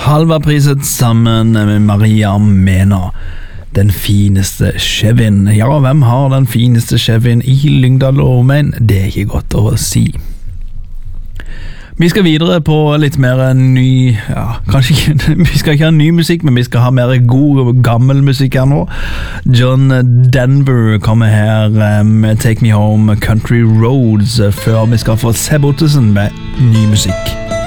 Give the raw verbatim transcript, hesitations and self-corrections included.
Halvard priset sammen med Maria Mena. Den fineste Chevyen. Ja, hvem har den fineste Chevyen i Lyngdal og omegn? Det er ikke godt å si. Vi skal videre på litt mer ny, ja, kanskje ikke, vi skal ikke ha ny musikk, men vi skal ha mer god, gammel musikk her nå. John Denver kommer her med Take Me Home, Country Roads, før vi skal få Seb Ottesen med ny musikk.